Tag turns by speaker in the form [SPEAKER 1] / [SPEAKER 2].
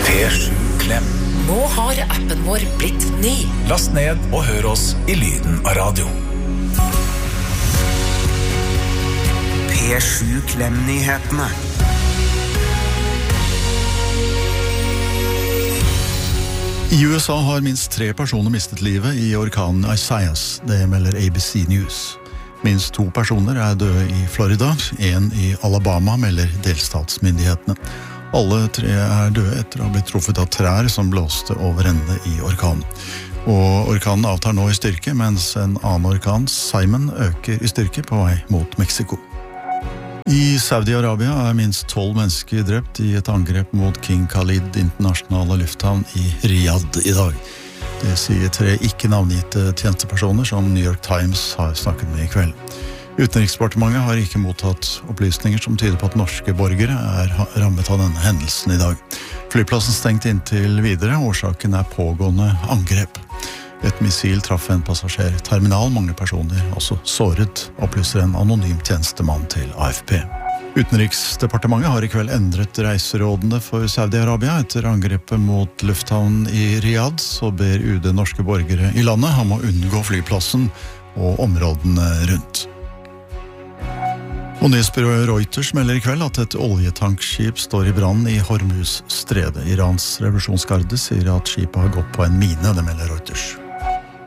[SPEAKER 1] P7 Klem.
[SPEAKER 2] Nå har appen vår blitt ny.
[SPEAKER 1] Last ned og hør oss i lyden av radio.
[SPEAKER 3] P7 Klem-nyhetene.
[SPEAKER 4] I USA har minst 3 personer mistet livet i orkanen Isaias, det melder ABC News. Minst 2 personer er døde i Florida, 1 i Alabama, melder delstatsmyndighetene. Alle 3 er døde etter å ha blitt truffet av trær som blåste over ende i orkanen. Og orkanen avtar nå i styrke, mens en annen orkan, Simon, øker i styrke på vei mot Mexico. I Saudi-Arabia er minst 12 mennesker drept i et angrep mot King Khalid internasjonale lufthavn i Riyadh i dag. Det sier 3 ikke-navngitte tjenestepersoner som New York Times har snakket med i kveld. Utenriksdepartementet har ikke mottatt opplysninger som tyder på at norske borgere er rammet av denne hendelsen i dag. Flyplassen stengt inntil videre, årsaken er pågående angrep. Et missil traff en passasjerterminal, mange personer også såret, opplyser en anonym tjenestemann til AFP. Utenriksdepartementet har i kveld endret reiserådene for Saudi-Arabia. Etter angrepet mot lufthavnen i Riyadh så ber UD norske borgere i landet om å unngå flyplassen og områdene rundt. Og nyhetsbyrået Reuters melder i kveld at et oljetankskip står i brann i Hormuz-stredet. Irans revolusjonsgarde sier at skipet har gått på en mine, det melder Reuters.